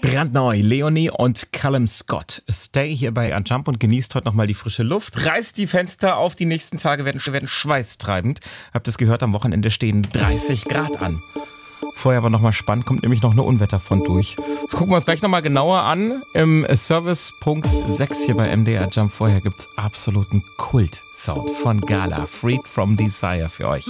Brandneu, Leonie und Callum Scott. Stay hier bei Jump und genießt heute nochmal die frische Luft. Reißt die Fenster auf, die nächsten Tage werden schweißtreibend. Habt ihr es gehört, am Wochenende stehen 30 Grad an. Vorher aber nochmal spannend, kommt nämlich noch eine Unwetterfront durch. Das gucken wir uns gleich nochmal genauer an. Im Servicepunkt 6 hier bei MDR Jump. Vorher gibt's absoluten Kult-Sound von Gala. Freed from Desire für euch.